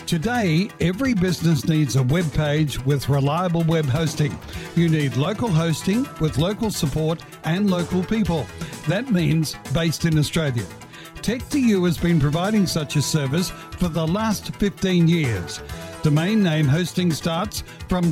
Today, every business needs a web page with reliable web hosting. You need local hosting with local support and local people. That means based in Australia. Tech2U has been providing such a service for the last 15 years. Domain name hosting starts from